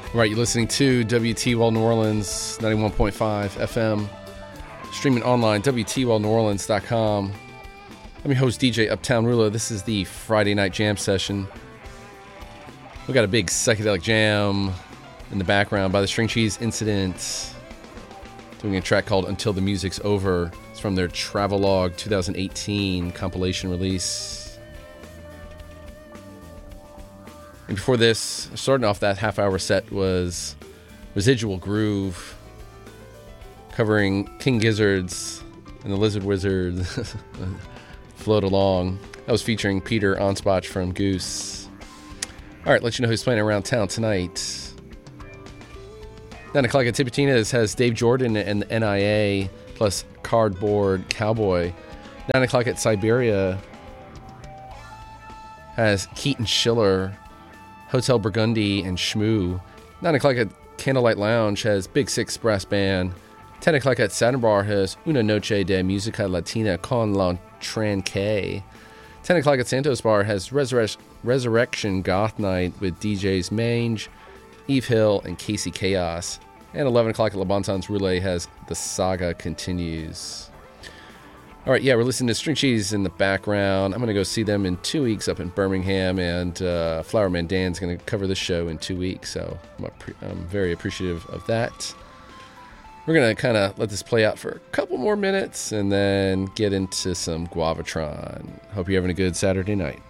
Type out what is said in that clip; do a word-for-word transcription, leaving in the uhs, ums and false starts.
Right, you're listening to W T W New Orleans, ninety-one point five F M, streaming online, W T W New Orleans dot com. I'm your host, D J Uptown Ruler. This is the Friday night jam session. We got a big psychedelic jam in the background by the String Cheese Incident, doing a track called Until the Music's Over. It's from their Travelogue twenty eighteen compilation release. And before this, starting off that half-hour set was Residual Groove, covering King Gizzards and the Lizard Wizard, Float Along. That was featuring Peter Onspach from Goose. All right, let you know who's playing around town tonight. nine o'clock at Tipitina's has Dave Jordan and the N I A, plus Cardboard Cowboy. nine o'clock at Siberia has Keaton Schiller, Hotel Burgundy, and Shmoo. nine o'clock at Candlelight Lounge has Big Six Brass Band. ten o'clock at Saturn Bar has Una Noche de Música Latina con la Tranque. ten o'clock at Santos Bar has Resurre- Resurrection Goth Night with D Js Mange, Eve Hill, and Casey Chaos. And eleven o'clock at Le Bon Temps Roulette has The Saga Continues. All right, yeah, we're listening to String Cheese in the background. I'm going to go see them in two weeks up in Birmingham, and uh, Flower Man Dan's going to cover the show in two weeks, so I'm, I'm very appreciative of that. We're going to kind of let this play out for a couple more minutes and then get into some Guavatron. Hope you're having a good Saturday night.